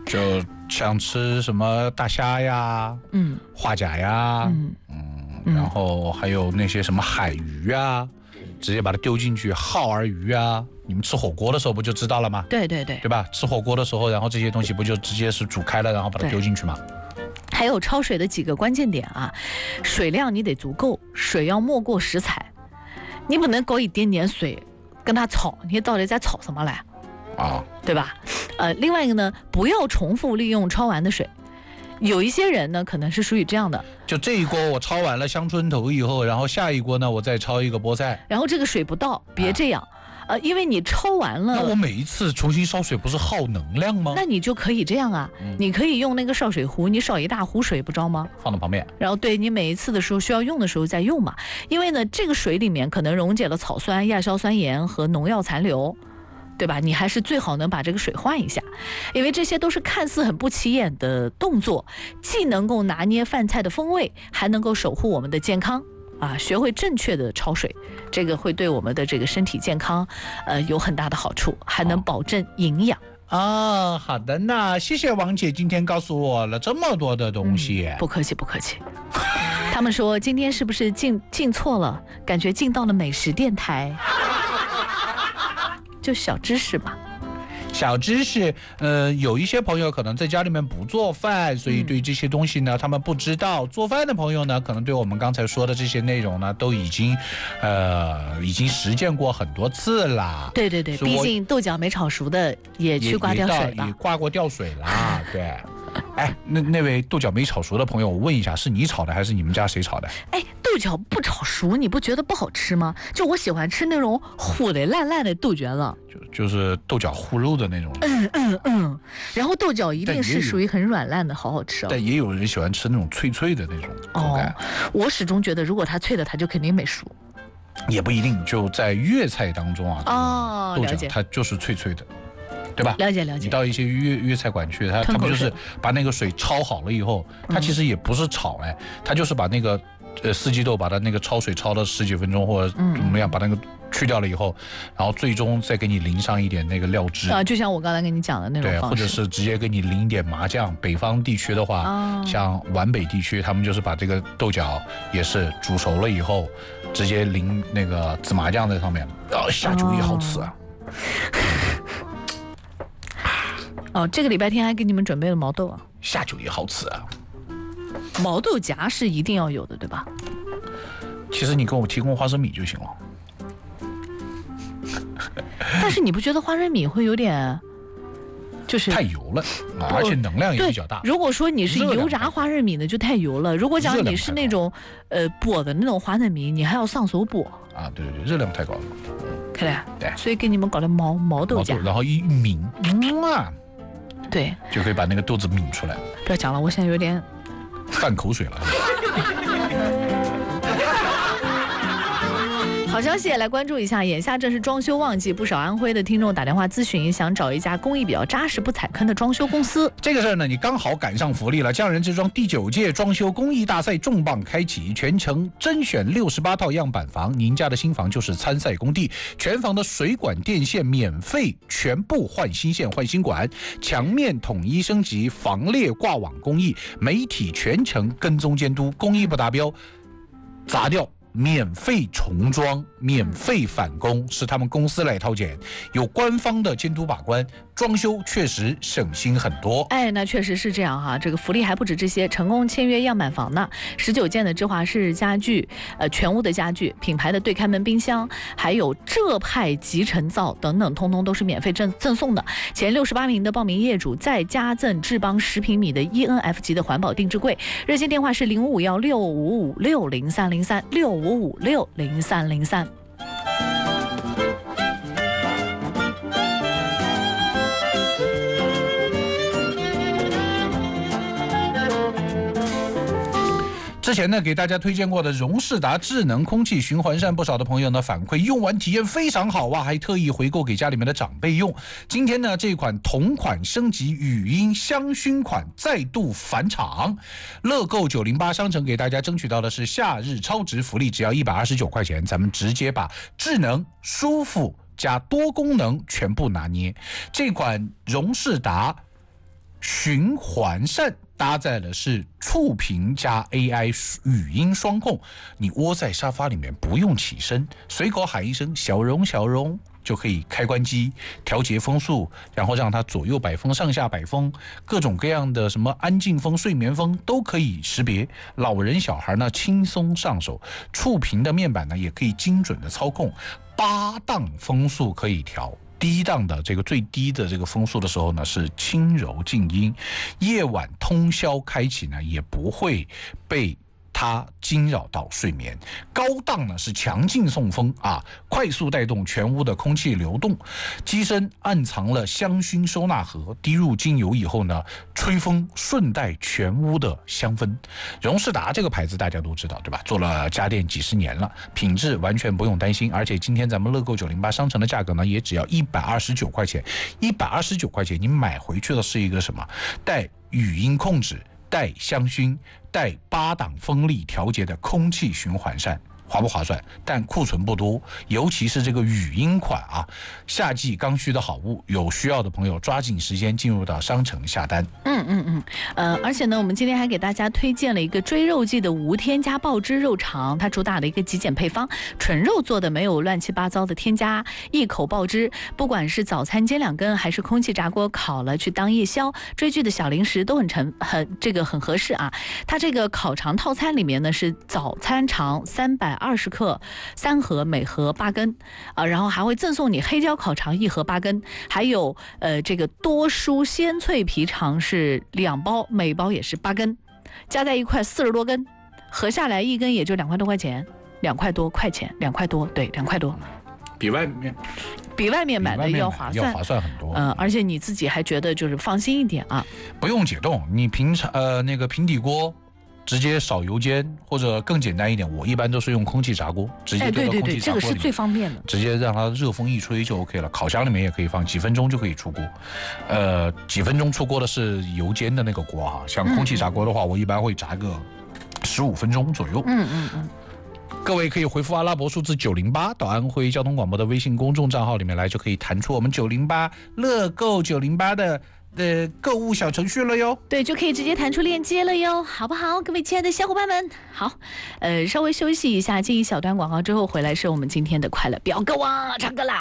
就想吃什么大虾呀，花甲呀，然后还有那些什么海鱼啊，直接把它丢进去，耗儿鱼啊，你们吃火锅的时候不就知道了吗？ 对吧？吃火锅的时候，然后这些东西不就直接是煮开了，然后把它丢进去吗？ 还有焯水的几个关键点啊，水量你得足够，水要没过食材，你不能搞一点点水跟它炒，你到底在炒什么来？对吧？另外一个呢，不要重复利用焯完的水。有一些人呢，可能是属于这样的， 就这一锅我焯完了香椿头以后，然后下一锅呢，我再焯一个菠菜， 然后这个水不到，别这样。因为你焯完了， 那我每一次重新烧水不是耗能量吗？ 那你就可以这样啊，你可以用那个烧水壶，你烧一大壶水，不知道吗？ 放到旁边， 然后对你每一次的时候需要用的时候再用嘛。因为呢，这个水里面可能溶解了草酸、亚硝酸盐和农药残留，对吧？你还是最好能把这个水换一下，因为这些都是看似很不起眼的动作，既能够拿捏饭菜的风味，还能够守护我们的健康。学会正确的焯水，这个会对我们的这个身体健康，有很大的好处，还能保证营养。 好的呢，谢谢王姐今天告诉我了这么多的东西。 不客气不客气。他们说今天是不是进错了，感觉进到了美食电台。就小知识吧。 小知识，有一些朋友可能在家里面不做饭，所以对这些东西呢，他们不知道。做饭的朋友呢，可能对我们刚才说的这些内容呢，都已经实践过很多次了。 对，毕竟豆角没炒熟的也去挂掉水了， 也挂过掉水啦。对。那位豆角没炒熟的朋友，我问一下，是你炒的还是你们家谁炒的？ 豆角不炒熟，你不觉得不好吃吗？就我喜欢吃那种糊的烂烂的豆角了， 就是豆角糊肉的那种。 然后豆角一定是属于很软烂的，好好吃哦。 但也有人喜欢吃那种脆脆的那种口感。 我始终觉得，如果它脆的，它就肯定没熟。 也不一定，就在粤菜当中啊，豆角它就是脆脆的。对吧？ 了解。 你到一些粤菜馆去，他们就是把那个水焯好了以后，它其实也不是炒，它就是把那个四季豆把它那个焯水焯了10几分钟或者怎么样，把那个去掉了以后，然后最终再给你淋上一点那个料汁就像我刚才跟你讲的那种方式。 对，或者是直接给你淋一点麻酱。北方地区的话，像皖北地区，他们就是把这个豆角也是煮熟了以后，直接淋那个紫麻酱在上面，下酒也好吃啊。 这个礼拜天还给你们准备了毛豆啊， 下酒也好吃啊。 毛豆荚是一定要有的，对吧？ 其实你给我提供花生米就行了。 但是你不觉得花生米会有点就是太油了，而且能量也比较大。 如果说你是油炸花生米呢，就太油了。如果讲你是那种剥的那种花生米，你还要上手剥啊。对，热量太高了。 看来对， 所以给你们搞的毛豆荚， 然后一抿， 对， 就可以把那个豆子抿出来。 不要讲了，我现在有点泛口水了。 好消息，来关注一下，眼下正是装修旺季，不少安徽的听众打电话咨询，想找一家工艺比较扎实、不踩坑的装修公司。 这个事儿呢，你刚好赶上福利了。匠人之装第9届装修工艺大赛重磅开启，全程甄选68套样板房，您家的新房就是参赛工地。全房的水管电线免费全部换新线换新管，墙面统一升级，防裂挂网工艺，媒体全程跟踪监督，工艺不达标砸掉。免费重装，免费返工，是他们公司来掏钱，有官方的监督把关，装修确实省心很多。 那确实是这样哈。这个福利还不止这些，成功签约样板房呢，19件的芝华士家具，全屋的家具，品牌的对开门冰箱，还有浙派集成灶等等，通通都是免费赠送的。前68名的报名业主再加赠智邦10平米的 ENF 级的环保定制柜。热线电话是055655600365560303。 之前呢，给大家推荐过的荣仕达智能空气循环扇，不少的朋友呢反馈用完体验非常好啊，还特意回购给家里面的长辈用。今天呢，这款同款升级语音香薰款再度返场，乐购908商城给大家争取到的是夏日超值福利，只要129块钱，咱们直接把智能、舒服加多功能全部拿捏。这款荣仕达循环扇搭载的是触屏加 AI 语音双控，你窝在沙发里面不用起身，随口喊一声小荣小荣，就可以开关机调节风速，然后让它左右摆风上下摆风，各种各样的什么安静风睡眠风都可以识别，老人小孩呢轻松上手，触屏的面板呢也可以精准的操控，8档风速可以调，低档的这个最低的这个风速的时候呢是轻柔静音，夜晚通宵开启呢也不会被它惊扰到睡眠。高档呢是强劲送风啊，快速带动全屋的空气流动，机身暗藏了香薰收纳盒，滴入精油以后呢，吹风顺带全屋的香氛。荣仕达这个牌子大家都知道对吧？做了家电几十年了，品质完全不用担心，而且今天咱们乐购908商城的价格呢也只要129块钱，129块钱你买回去的是一个什么？带语音控制，带香薰，带8档风力调节的空气循环扇，划不划算？但库存不多，尤其是这个语音款啊，夏季刚需的好物，有需要的朋友抓紧时间进入到商城下单。 而且呢，我们今天还给大家推荐了一个追肉季的无添加爆汁肉肠，它主打的一个极简配方，纯肉做的，没有乱七八糟的添加，一口爆汁，不管是早餐煎2根，还是空气炸锅烤了去当夜宵，追剧的小零食都很合适啊。它这个烤肠套餐里面呢是早餐肠320克3盒，每盒8根然后还会赠送你黑椒烤肠1盒8根，还有这个多蔬鲜脆皮肠是2包，每包也是8根，加在一块40多根，合下来一根也就2块多块钱，2块多块钱，2块多，对，2块多， 比外面买的要划算很多。 而且你自己还觉得就是放心一点啊， 不用解冻，你平常那个平底锅直接少油煎，或者更简单一点，我一般都是用空气炸锅，直接对到空气炸锅里面， 这个是最方便的， 直接让它热风一吹就 OK 了。烤箱里面也可以放，几分钟就可以出锅。几分钟出锅的是油煎的那个锅哈，像空气炸锅的话，我一般会炸个15分钟左右。各位可以回复阿拉伯数字908到安徽交通广播的微信公众账号里面来，就可以弹出我们908乐购908的购物小程序了哟。 对，就可以直接弹出链接了哟，好不好？各位亲爱的小伙伴们，好，稍微休息一下，进一小段广告之后回来是我们今天的快乐表哥王唱歌啦。